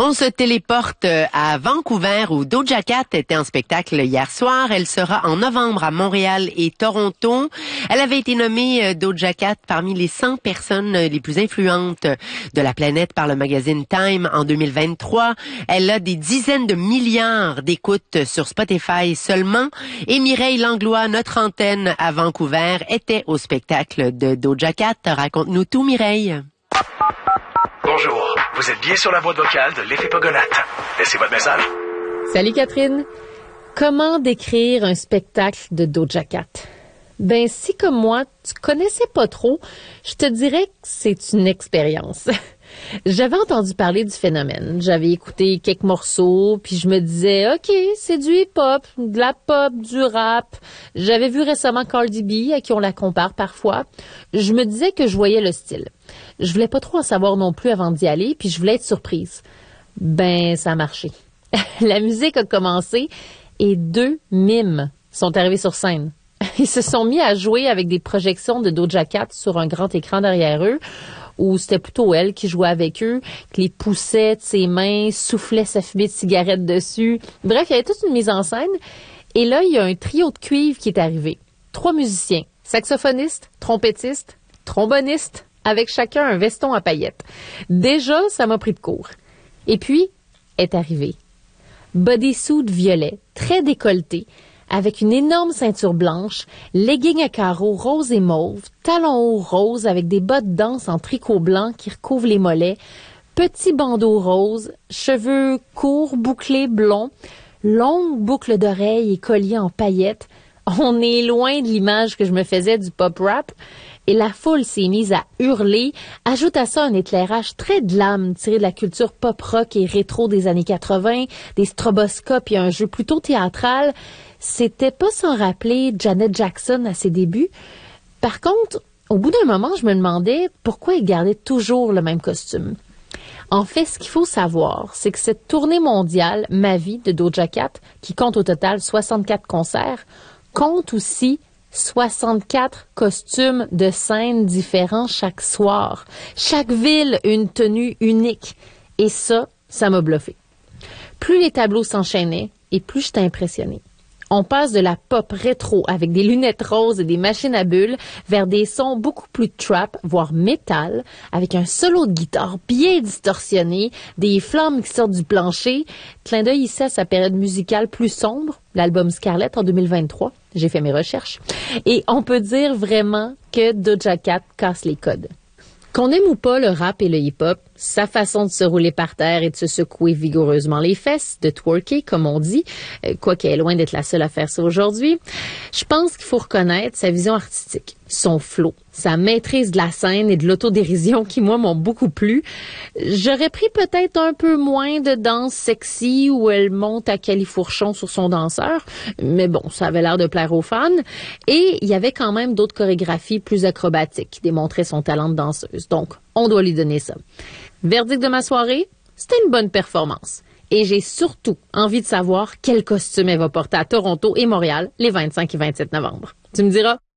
On se téléporte à Vancouver où Doja Cat était en spectacle hier soir. Elle sera en novembre à Montréal et Toronto. Elle avait été nommée Doja Cat parmi les 100 personnes les plus influentes de la planète par le magazine Time en 2023. Elle a des dizaines de milliards d'écoutes sur Spotify seulement. Et Mireille Langlois, notre antenne à Vancouver, était au spectacle de Doja Cat. Raconte-nous tout, Mireille. Bonjour, vous êtes bien sur la boîte vocale de l'effet Pogonate. Laissez votre message. Salut Catherine. Comment décrire un spectacle de Doja Cat? Ben, si comme moi, tu connaissais pas trop, je te dirais que c'est une expérience. J'avais entendu parler du phénomène. J'avais écouté quelques morceaux, puis je me disais, OK, c'est du hip-hop, de la pop, du rap. J'avais vu récemment Cardi B, à qui on la compare parfois. Je me disais que je voyais le style. Je voulais pas trop en savoir non plus avant d'y aller, puis je voulais être surprise. Ben, ça a marché. La musique a commencé et 2 mimes sont arrivés sur scène. Ils se sont mis à jouer avec des projections de Doja Cat sur un grand écran derrière eux, où c'était plutôt elle qui jouait avec eux, qui les poussait de ses mains, soufflait sa fumée de cigarette dessus. Bref, il y avait toute une mise en scène. Et là, il y a un trio de cuivre qui est arrivé. 3 musiciens, saxophonistes, trompettistes, trombonistes, avec chacun un veston à paillettes. Déjà, ça m'a pris de court. Et puis, est arrivé. Bodysuit violet, très décolleté, avec une énorme ceinture blanche, leggings à carreaux rose et mauve, talons hauts roses avec des bottes de danse en tricot blanc qui recouvrent les mollets, petits bandeaux roses, cheveux courts, bouclés, blonds, longues boucles d'oreilles et colliers en paillettes. On est loin de l'image que je me faisais du pop rap. Et la foule s'est mise à hurler. Ajoute à ça un éclairage très glam tiré de la culture pop-rock et rétro des années 80, des stroboscopes et un jeu plutôt théâtral. C'était pas sans rappeler Janet Jackson à ses débuts. Par contre, au bout d'un moment, je me demandais pourquoi elle gardait toujours le même costume. En fait, ce qu'il faut savoir, c'est que cette tournée mondiale, Ma vie, de Doja Cat, qui compte au total 64 concerts, compte aussi 64 costumes de scène différents chaque soir. Chaque ville a une tenue unique. Et ça m'a bluffé. Plus les tableaux s'enchaînaient, et plus j'étais impressionnée. On passe de la pop rétro avec des lunettes roses et des machines à bulles vers des sons beaucoup plus trap, voire métal, avec un solo de guitare bien distorsionné, des flammes qui sortent du plancher. Clin d'œil ici à sa période musicale plus sombre, l'album Scarlett en 2023. J'ai fait mes recherches. Et on peut dire vraiment que Doja Cat casse les codes. Qu'on aime ou pas le rap et le hip-hop, sa façon de se rouler par terre et de se secouer vigoureusement les fesses, de twerker, comme on dit, quoiqu'elle est loin d'être la seule à faire ça aujourd'hui, je pense qu'il faut reconnaître sa vision artistique, son flow, sa maîtrise de la scène et de l'autodérision qui, moi, m'ont beaucoup plu. J'aurais pris peut-être un peu moins de danse sexy où elle monte à califourchon sur son danseur, mais bon, ça avait l'air de plaire aux fans. Et il y avait quand même d'autres chorégraphies plus acrobatiques qui démontraient son talent de danseuse. Donc, on doit lui donner ça. Verdict de ma soirée, c'était une bonne performance. Et j'ai surtout envie de savoir quel costume elle va porter à Toronto et Montréal les 25 et 27 novembre. Tu me diras?